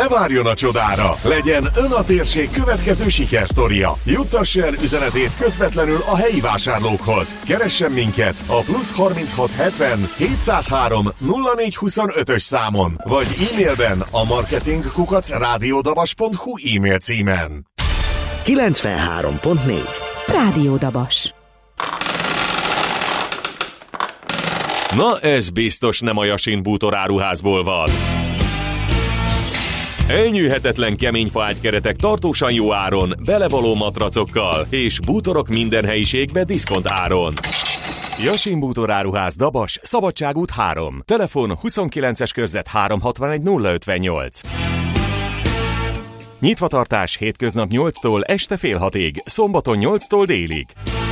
Ne várjon a csodára! Legyen ön a térség következő sikersztoria. Juttassa el üzenetét közvetlenül a helyi vásárlókhoz. Keressen minket a +36 70 703 0425-ös számon, vagy e-mailben a marketing@radiodabas.hu e-mail címen. 93.4 Rádió Dabas. Na, ez biztos nem a Yasin bútoráruházból van. Elnyűhetetlen kemény faágykeretek tartósan jó áron, belevaló matracokkal és bútorok minden helyiségbe diszkont áron. Yasin bútoráruház, Dabas, Szabadságút 3. Telefon 29-es körzet 361 058. Nyitvatartás hétköznap 8-tól este fél 6-ig, szombaton 8-tól délig.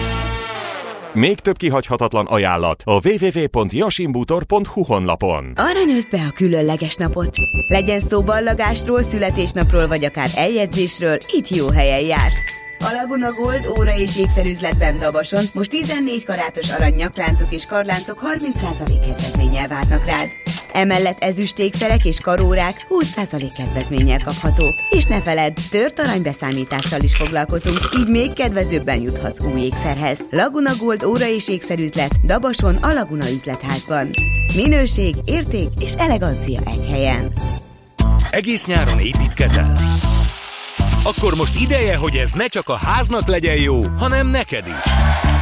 Még több kihagyhatatlan ajánlat a www.yasinbútor.hu honlapon. Aranyozd be a különleges napot. Legyen szó ballagásról, születésnapról vagy akár eljegyzésről, itt jó helyen jársz. A Laguna Gold óra és ékszerüzletben Dabason most 14 karátos arany nyakláncok és karláncok 30% kedvezménnyel várnak rád. Emellett ezüst ékszerek és karórák 20% kedvezménnyel kaphatók. És ne feledd, tört aranybeszámítással is foglalkozunk, így még kedvezőbben juthatsz új ékszerhez. Laguna Gold óra és ékszerüzlet Dabason a Laguna üzletházban. Minőség, érték és elegancia egy helyen. Egész nyáron építkezel? Akkor most ideje, hogy ez ne csak a háznak legyen jó, hanem neked is.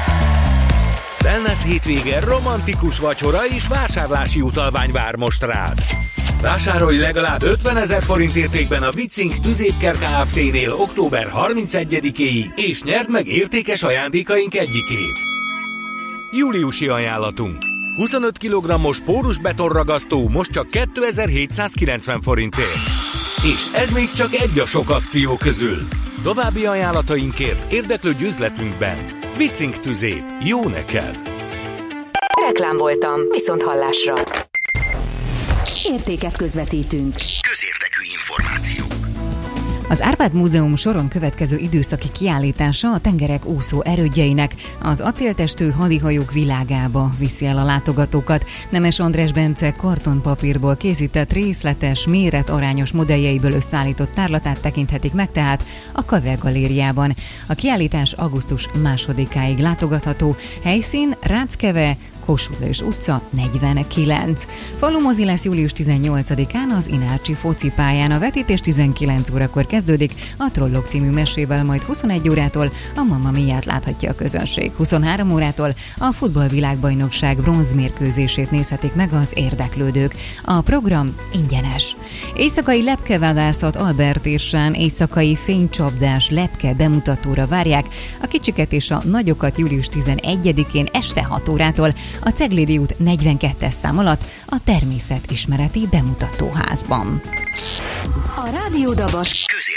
Wellness hétvége, romantikus vacsora és vásárlási utalvány vár most rád. Vásárolj legalább 50 000 forint értékben a Vicink Tüzépker Kft-nél október 31-éig, és nyerd meg értékes ajándékaink egyikét. Júliusi ajánlatunk. 25 kg-os pórusbetonragasztó most csak 2790 forintért. És ez még csak egy a sok akció közül. További ajánlatainkért érdeklődj üzletünkben. Vicink Tüzép. Jó neked! Reklám voltam, viszont hallásra. Értéket közvetítünk. Közérdekű információ. Az Árpád Múzeum soron következő időszaki kiállítása a tengerek úszó erődjeinek, az acéltestű hadihajók világába viszi el a látogatókat. Nemes András Bence kartonpapírból készített részletes, méretarányos modelljeiből összeállított tárlatát tekinthetik meg tehát a Kave Galériában. A kiállítás augusztus 2-áig látogatható. Helyszín Ráckeve, Kossuth Lős utca 49. Falumozi lesz július 18-án az Inácsi focipályán. A vetítés 19 órakor kezdődik, a Trollok című mesével, majd 21 órától a Mamma Miát láthatja a közönség. 23 órától a futballvilágbajnokság bronzmérkőzését nézhetik meg az érdeklődők. A program ingyenes. Éjszakai lepkevadászat Albert-érsán, éjszakai fénycsapdás lepke bemutatóra várják a kicsiket és a nagyokat július 11-én este 6 órától a Ceglédi út 42-es szám alatt a természetismereti bemutatóházban. A Rádió Dabas